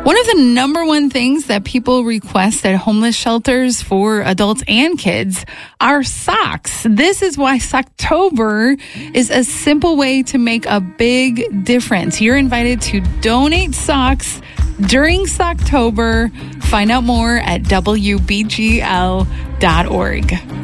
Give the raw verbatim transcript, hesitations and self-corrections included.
One of the number one things that people request at homeless shelters for adults and kids are socks. This is why Socktober is a simple way to make a big difference. You're invited to donate socks during Socktober. Find out more at W B G L dot org.